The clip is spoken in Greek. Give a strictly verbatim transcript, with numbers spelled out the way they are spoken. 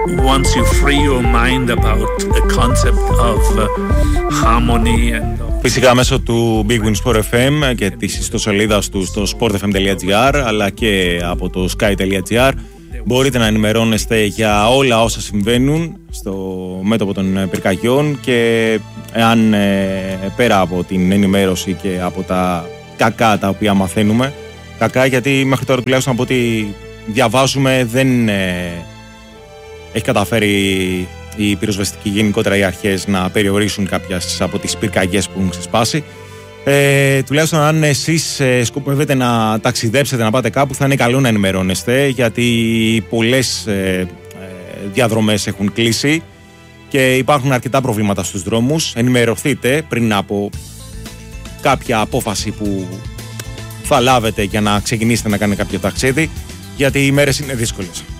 once you free your mind about the concept of uh, harmony and... Φυσικά μέσω του Big Win Sport εφ εμ και της ιστοσελίδας του στο sport f m dot g r αλλά και από το sky dot g r μπορείτε να ενημερώνεστε για όλα όσα συμβαίνουν στο μέτωπο των πυρκαγιών και εάν ε, πέρα από την ενημέρωση και από τα κακά τα οποία μαθαίνουμε, κακά γιατί μέχρι τώρα τουλάχιστον από ό,τι διαβάζουμε δεν ε, έχει καταφέρει η πυροσβεστική γενικότερα οι αρχές να περιορίσουν κάποιες από τις πυρκαγιές που έχουν ξεσπάσει. Ε, τουλάχιστον αν εσείς ε, σκοπεύετε να ταξιδέψετε, να πάτε κάπου, θα είναι καλό να ενημερώνεστε γιατί πολλές ε, ε, διαδρομές έχουν κλείσει και υπάρχουν αρκετά προβλήματα στους δρόμους. Ενημερωθείτε πριν από κάποια απόφαση που θα λάβετε για να ξεκινήσετε να κάνετε κάποιο ταξίδι γιατί οι μέρες είναι δύσκολες.